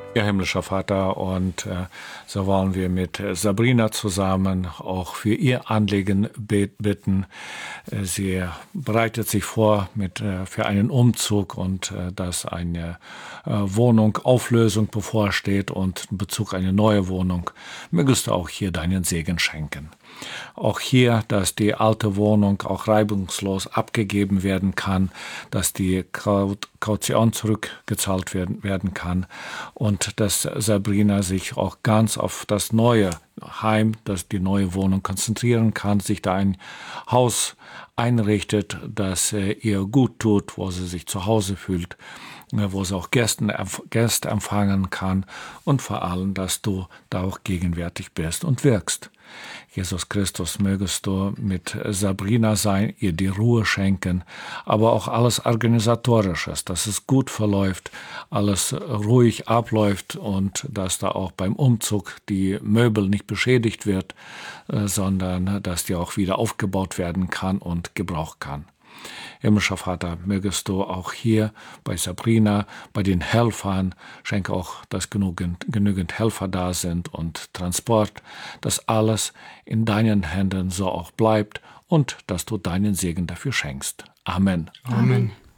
Ja, himmlischer Vater, und so wollen wir mit Sabrina zusammen auch für ihr Anliegen bitten. Sie bereitet sich vor für einen Umzug und dass eine Auflösung bevorsteht und in Bezug eine neue Wohnung. Mögest du auch hier deinen Segen schenken. Auch hier, dass die alte Wohnung auch reibungslos abgegeben werden kann, dass die Kaution zurückgezahlt werden kann und dass Sabrina sich auch ganz auf das neue Heim, die neue Wohnung konzentrieren kann, sich da ein Haus einrichtet, das ihr gut tut, wo sie sich zu Hause fühlt, wo sie auch Gäste empfangen kann und vor allem, dass du da auch gegenwärtig bist und wirkst. Jesus Christus, mögest du mit Sabrina sein, ihr die Ruhe schenken, aber auch alles Organisatorisches, dass es gut verläuft, alles ruhig abläuft und dass da auch beim Umzug die Möbel nicht beschädigt wird, sondern dass die auch wieder aufgebaut werden kann und gebraucht kann. Himmlischer Vater, mögest du auch hier bei Sabrina, bei den Helfern, schenke auch, dass genügend Helfer da sind und Transport, dass alles in deinen Händen so auch bleibt und dass du deinen Segen dafür schenkst. Amen. Amen.